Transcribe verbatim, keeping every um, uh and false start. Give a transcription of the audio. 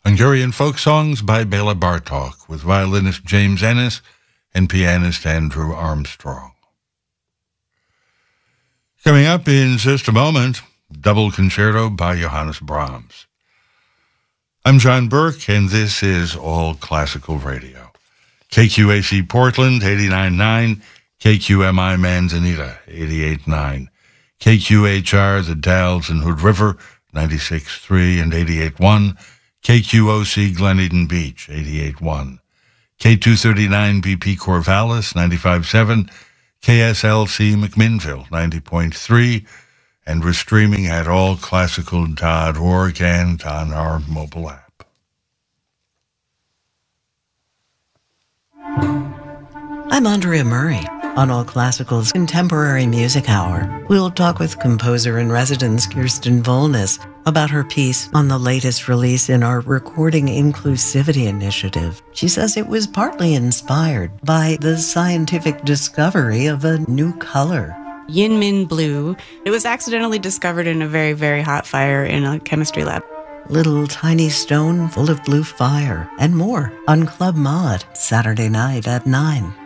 Hungarian folk songs by Bela Bartok with violinist James Ennis and pianist Andrew Armstrong. Coming up in just a moment, double concerto by Johannes Brahms. I'm John Burke, and this is All Classical Radio. K Q A C Portland, eighty-nine point nine, K Q M I Manzanita, eighty-eight point nine, K Q H R The Dalles and Hood River, ninety-six point three and eighty-eight point one, K Q O C Glen Eden Beach, eighty-eight point one, K two thirty-nine B P Corvallis, ninety-five point seven, K S L C McMinnville, ninety point three, and we're streaming at all classical dot org and on our mobile app. I'm Andrea Murray. On All Classical's Contemporary Music Hour, we'll talk with composer-in-residence Kirsten Volness about her piece on the latest release in our Recording Inclusivity Initiative. She says it was partly inspired by the scientific discovery of a new color. Yinmin blue. It was accidentally discovered in a very, very hot fire in a chemistry lab. Little tiny stone full of blue fire and more on Club Mod, Saturday night at nine.